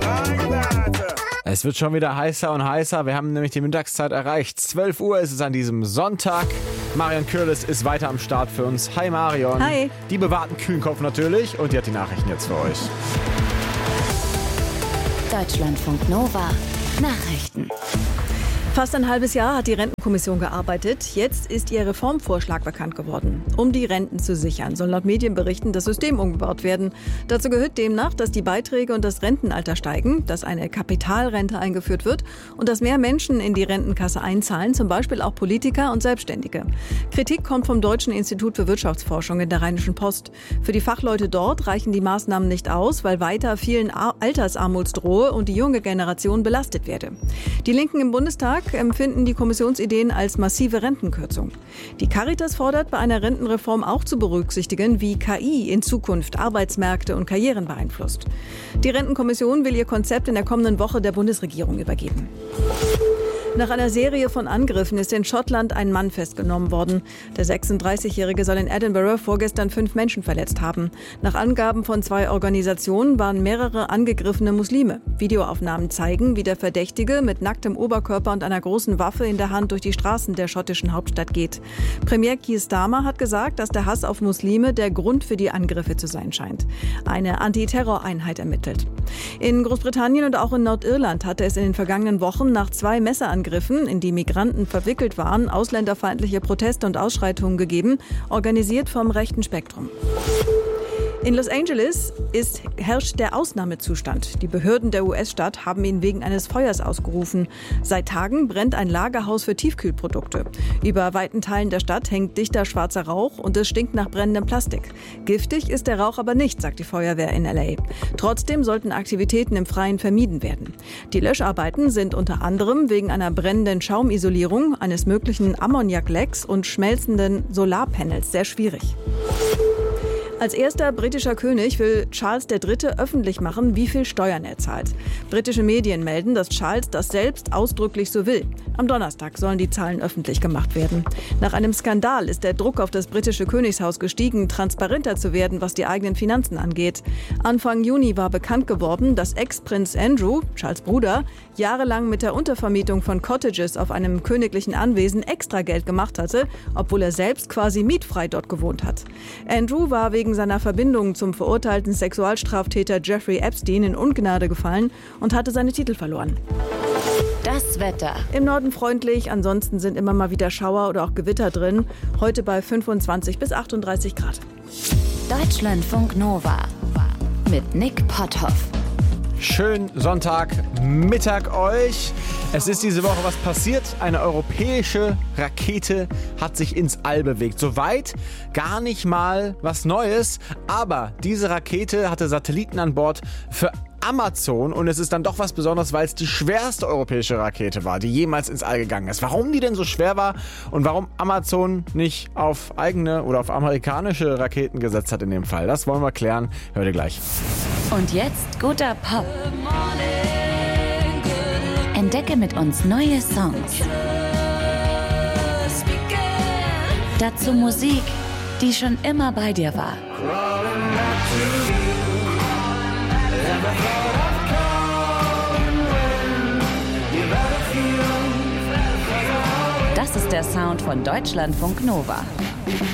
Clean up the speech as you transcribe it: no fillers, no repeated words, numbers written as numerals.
Es wird schon wieder heißer und heißer. Wir haben nämlich die Mittagszeit erreicht. 12 Uhr ist es an diesem Sonntag. Marion Kürles ist weiter am Start für uns. Hi Marion. Hi. Die bewahrten Kühlenkopf natürlich und die hat die Nachrichten jetzt für euch. Deutschlandfunk Nova. Nachrichten. Fast ein halbes Jahr hat die Rentenkommission gearbeitet. Jetzt ist ihr Reformvorschlag bekannt geworden. Um die Renten zu sichern, soll laut Medienberichten das System umgebaut werden. Dazu gehört demnach, dass die Beiträge und das Rentenalter steigen, dass eine Kapitalrente eingeführt wird und dass mehr Menschen in die Rentenkasse einzahlen, zum Beispiel auch Politiker und Selbstständige. Kritik kommt vom Deutschen Institut für Wirtschaftsforschung in der Rheinischen Post. Für die Fachleute dort reichen die Maßnahmen nicht aus, weil weiter vielen Altersarmut drohe und die junge Generation belastet werde. Die Linken im Bundestag empfinden die Kommissionsideen als massive Rentenkürzung. Die Caritas fordert, bei einer Rentenreform auch zu berücksichtigen, wie KI in Zukunft Arbeitsmärkte und Karrieren beeinflusst. Die Rentenkommission will ihr Konzept in der kommenden Woche der Bundesregierung übergeben. Nach einer Serie von Angriffen ist in Schottland ein Mann festgenommen worden. Der 36-Jährige soll in Edinburgh vorgestern 5 Menschen verletzt haben. Nach Angaben von 2 Organisationen waren mehrere angegriffene Muslime. Videoaufnahmen zeigen, wie der Verdächtige mit nacktem Oberkörper und einer großen Waffe in der Hand durch die Straßen der schottischen Hauptstadt geht. Premier Keir Starmer hat gesagt, dass der Hass auf Muslime der Grund für die Angriffe zu sein scheint. Eine Antiterroreinheit ermittelt. In Großbritannien und auch in Nordirland hatte es in den vergangenen Wochen nach 2 Messerangriffen, in die Migranten verwickelt waren, ausländerfeindliche Proteste und Ausschreitungen gegeben, organisiert vom rechten Spektrum. In Los Angeles herrscht der Ausnahmezustand. Die Behörden der US-Stadt haben ihn wegen eines Feuers ausgerufen. Seit Tagen brennt ein Lagerhaus für Tiefkühlprodukte. Über weiten Teilen der Stadt hängt dichter schwarzer Rauch und es stinkt nach brennendem Plastik. Giftig ist der Rauch aber nicht, sagt die Feuerwehr in LA. Trotzdem sollten Aktivitäten im Freien vermieden werden. Die Löscharbeiten sind unter anderem wegen einer brennenden Schaumisolierung, eines möglichen Ammoniaklecks und schmelzenden Solarpanels sehr schwierig. Als erster britischer König will Charles III. Öffentlich machen, wie viel Steuern er zahlt. Britische Medien melden, dass Charles das selbst ausdrücklich so will. Am Donnerstag sollen die Zahlen öffentlich gemacht werden. Nach einem Skandal ist der Druck auf das britische Königshaus gestiegen, transparenter zu werden, was die eigenen Finanzen angeht. Anfang Juni war bekannt geworden, dass Ex-Prinz Andrew, Charles' Bruder, jahrelang mit der Untervermietung von Cottages auf einem königlichen Anwesen extra Geld gemacht hatte, obwohl er selbst quasi mietfrei dort gewohnt hat. Andrew war wegen seiner Verbindung zum verurteilten Sexualstraftäter Jeffrey Epstein in Ungnade gefallen und hatte seine Titel verloren. Das Wetter. Im Norden freundlich, ansonsten sind immer mal wieder Schauer oder auch Gewitter drin. Heute bei 25 bis 38 Grad. Deutschlandfunk Nova mit Nick Potthoff. Schönen Sonntagmittag euch. Es ist diese Woche was passiert. Eine europäische Rakete hat sich ins All bewegt. Soweit gar nicht mal was Neues. Aber diese Rakete hatte Satelliten an Bord für Amazon und es ist dann doch was Besonderes, weil es die schwerste europäische Rakete war, die jemals ins All gegangen ist. Warum die denn so schwer war und warum Amazon nicht auf eigene oder auf amerikanische Raketen gesetzt hat in dem Fall, das wollen wir klären. Hört ihr gleich. Und jetzt guter Pop. Entdecke mit uns neue Songs. Dazu Musik, die schon immer bei dir war. Das ist der Sound von Deutschlandfunk Nova.